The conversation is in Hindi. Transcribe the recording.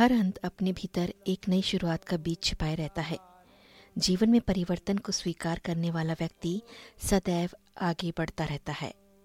हर अंत अपने भीतर एक नई शुरुआत का बीज छिपाए रहता है। जीवन में परिवर्तन को स्वीकार करने वाला व्यक्ति सदैव आगे बढ़ता रहता है।